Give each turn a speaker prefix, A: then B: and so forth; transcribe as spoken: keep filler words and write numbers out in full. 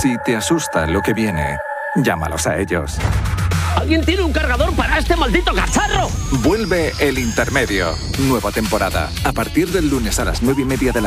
A: Si te asusta lo que viene, llámalos a ellos.
B: ¿Alguien tiene un cargador para este maldito cacharro?
A: Vuelve El Intermedio. Nueva temporada. A partir del lunes a las nueve y media de la